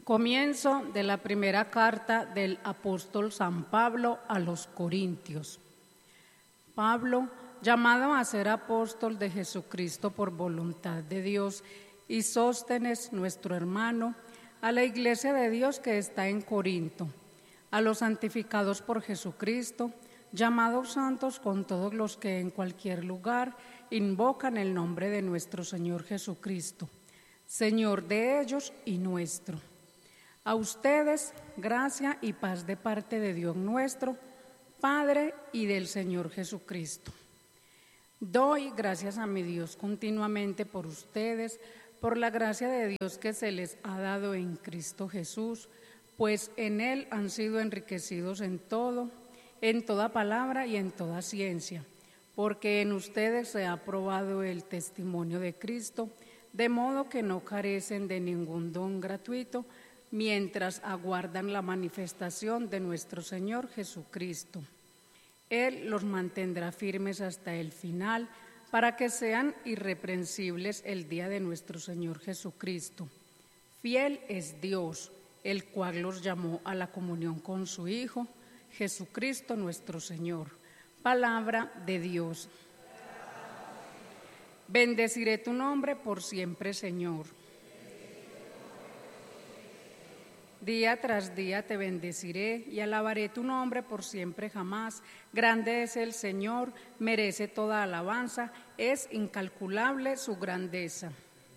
Comienzo de la primera carta del apóstol San Pablo a los Corintios. Pablo, llamado a ser apóstol de Jesucristo por voluntad de Dios, y Sóstenes, nuestro hermano, a la iglesia de Dios que está en Corinto, a los santificados por Jesucristo, llamados santos con todos los que en cualquier lugar invocan el nombre de nuestro Señor Jesucristo, Señor de ellos y nuestro. A ustedes, gracia y paz de parte de Dios nuestro, Padre y del Señor Jesucristo. Doy gracias a mi Dios continuamente por ustedes, por la gracia de Dios que se les ha dado en Cristo Jesús, pues en Él han sido enriquecidos en todo, en toda palabra y en toda ciencia, porque en ustedes se ha probado el testimonio de Cristo, de modo que no carecen de ningún don gratuito, mientras aguardan la manifestación de nuestro Señor Jesucristo. Él los mantendrá firmes hasta el final, para que sean irreprensibles el día de nuestro Señor Jesucristo. Fiel es Dios, el cual los llamó a la comunión con su Hijo, Jesucristo nuestro Señor. Palabra de Dios. Bendeciré tu nombre por siempre, Señor. Día tras día te bendeciré y alabaré tu nombre por siempre jamás. Grande es el Señor, merece toda alabanza, es incalculable su grandeza.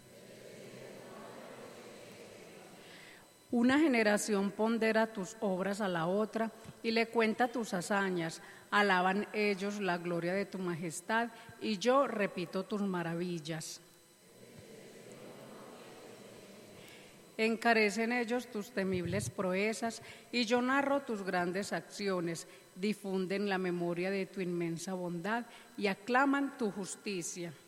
Una generación pondera tus obras a la otra y le cuenta tus hazañas. Alaban ellos la gloria de tu majestad y yo repito tus maravillas. Encarecen ellos tus temibles proezas y yo narro tus grandes acciones. Difunden la memoria de tu inmensa bondad y aclaman tu justicia.